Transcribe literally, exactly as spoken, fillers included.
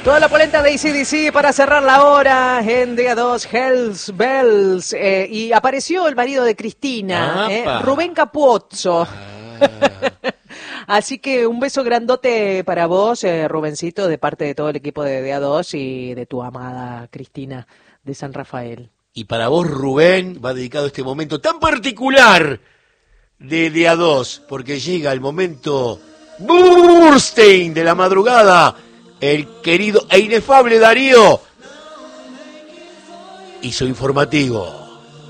Toda la polenta de A C D C para cerrar la hora en D A dos Hells Bells. Eh, y apareció el marido de Cristina, eh, Rubén Capozzo. Ah. Así que un beso grandote para vos, eh, Rubencito, de parte de todo el equipo de D A dos y de tu amada Cristina de San Rafael. Y para vos, Rubén, va dedicado este momento tan particular de D A dos, porque llega el momento Burstein de la madrugada. El querido e inefable Darío hizo informativo.